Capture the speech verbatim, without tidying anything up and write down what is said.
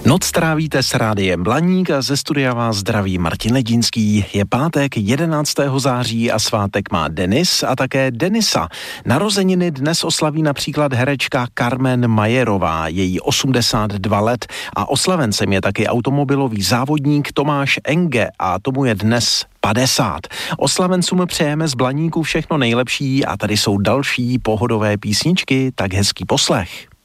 Noc trávíte s rádiem Blaník a ze studia vás zdraví Martin Ledínský. Je pátek jedenáctého září a svátek má Denis a také Denisa. Narozeniny dnes oslaví například herečka Carmen Majerová, její osmdesát dva let, a oslavencem je taky automobilový závodník Tomáš Enge a tomu je dnes padesát. Oslavencům přejeme z Blaníku všechno nejlepší a tady jsou další pohodové písničky, tak hezký poslech.